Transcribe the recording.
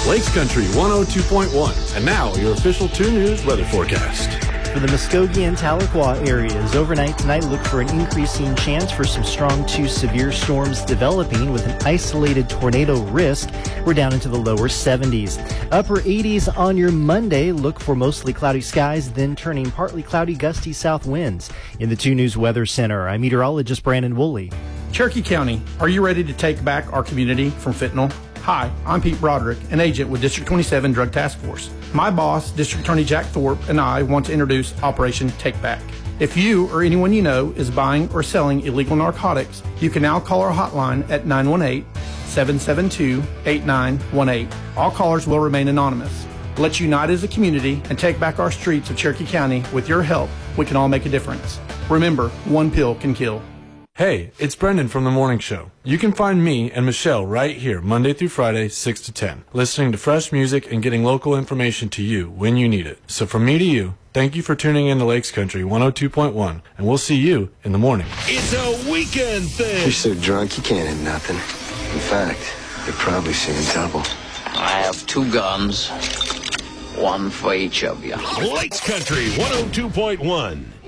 Lakes Country 102.1. And now, your official 2 News weather forecast. For the Muskogee and Tahlequah areas, overnight tonight, look for an increasing chance for some strong to severe storms developing with an isolated tornado risk. We're down into the lower 70s. Upper 80s on your Monday. Look for mostly cloudy skies, then turning partly cloudy, gusty south winds. In the 2 News Weather Center, I'm meteorologist Brandon Woolley. Cherokee County, are you ready to take back our community from fentanyl? Hi, I'm Pete Broderick, an agent with District 27 Drug Task Force. My boss, District Attorney Jack Thorpe, and I want to introduce Operation Take Back. If you or anyone you know is buying or selling illegal narcotics, you can now call our hotline at 918-772-8918. All callers will remain anonymous. Let's unite as a community and take back our streets of Cherokee County. With your help, we can all make a difference. Remember, one pill can kill. Hey, it's Brendan from The Morning Show. You can find me and Michelle right here Monday through Friday, 6 to 10, listening to fresh music and getting local information to you when you need it. So from me to you, thank you for tuning in to Lakes Country 102.1, and we'll see you in the morning. It's a weekend thing. You're so drunk you can't hit nothing. In fact, you're probably seeing double. I have 2 guns, one for each of you. Lakes Country 102.1.